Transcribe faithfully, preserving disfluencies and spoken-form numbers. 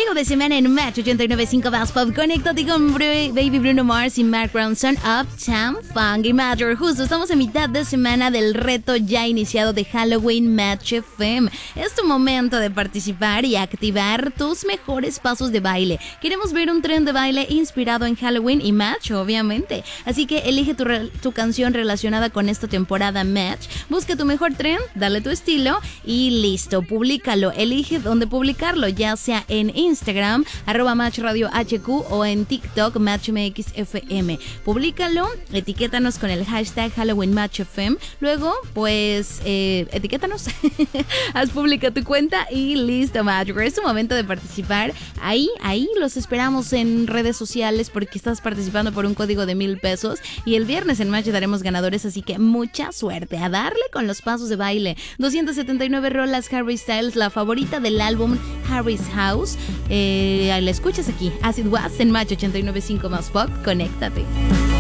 Ombligo de semana en Match ochenta y nueve punto cinco Más Pop. Conéctate con Baby Bruno Mars y Mark Ronson, Uptown Funk y Matter. Justo estamos en mitad de semana del reto ya iniciado de Halloween Match F M. Es tu momento de participar y activar tus mejores pasos de baile. Queremos ver un tren de baile inspirado en Halloween y Match, obviamente. Así que elige tu, re- tu canción relacionada con esta temporada Match. Busca tu mejor tren, dale tu estilo y listo, públicalo. Elige dónde publicarlo, ya sea en Instagram, arroba Match Radio H Q o en TikTok, Match M X F M. Públicalo, etiquétanos con el hashtag Halloween Match F M. Luego, pues, eh, etiquétanos, haz pública tu cuenta y listo, Match. Es tu momento de participar. Ahí, ahí los esperamos en redes sociales porque estás participando por un código de mil pesos y el viernes en Match daremos ganadores, así que mucha suerte. A darle con los pasos de baile. doscientas setenta y nueve rolas Harry Styles, la favorita del álbum Harry's House. Eh, la escuchas aquí, As It Was en Match ochenta y nueve punto cinco Más Pop. Conéctate.